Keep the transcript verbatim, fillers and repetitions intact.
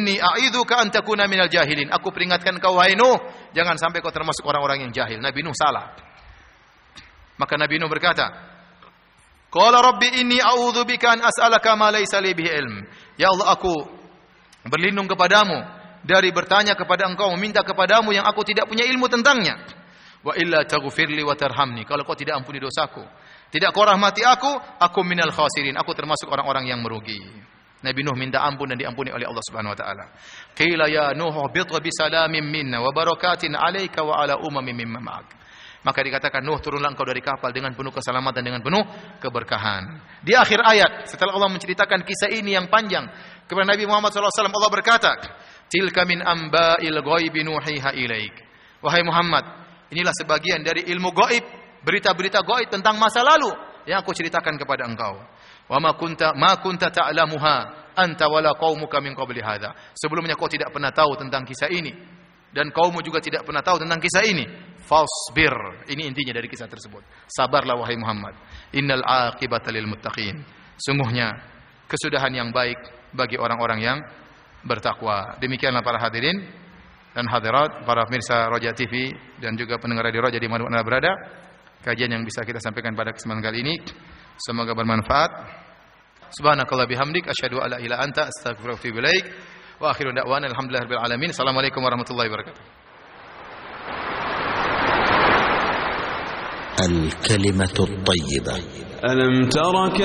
Inni a'idzuka an takuna minal jahilin. Aku peringatkan kau wahai Nuh, jangan sampai kau termasuk orang-orang yang jahil. Nabi Nuh salah. Maka Nabi Nuh berkata, qala rabbi inni a'udzubika an as'alaka ma laysa li bihi ilm. Ya Allah, aku berlindung kepadamu dari bertanya kepada engkau, meminta kepadamu yang aku tidak punya ilmu tentangnya. Wa illa taghfirli wa tarhamni. Kalau kau tidak ampuni dosaku, tidak kau rahmati aku, aku minal khasirin. Aku termasuk orang-orang yang merugi. Nabi Nuh minta ampun dan diampuni oleh Allah Subhanahu wa taala. Qila ya Nuh bit bi salamin minna wa barakatin alayka wa ala umamin mimman ma'ak. Maka dikatakan, Nuh, turunlah engkau dari kapal dengan penuh keselamatan, dengan penuh keberkahan. Di akhir ayat, setelah Allah menceritakan kisah ini yang panjang kepada Nabi Muhammad sallallahu alaihi wasallam, Allah berkata, tilka min amba'il ghaibi nuhiha ilaik. Wahai Muhammad, inilah sebagian dari ilmu gaib, berita-berita gaib tentang masa lalu yang aku ceritakan kepada engkau. Wa ma kunta ma kunta ta'lamuha anta wala qaumuka min qabli hadza. Sebelumnya kau tidak pernah tahu tentang kisah ini dan kaummu juga tidak pernah tahu tentang kisah ini. Fasbir. Ini intinya dari kisah tersebut. Sabarlah wahai Muhammad. Innal aqibata lil muttaqin. Sungguhnya kesudahan yang baik bagi orang-orang yang bertakwa. Demikianlah para hadirin dan hadirat, para pemirsa Roja T V dan juga pendengar radio Roja di mana Anda berada. Kajian yang bisa kita sampaikan pada kesempatan kali ini semoga bermanfaat. Subhanakallah bihamdik asyhadu alla ilaha illa anta astaghfiruka wa atubu ilaik. Wa akhiru da'wana alhamdulillahirabbil alamin. Assalamualaikum warahmatullahi wabarakatuh. الكلمة الطيبة. ألم ترك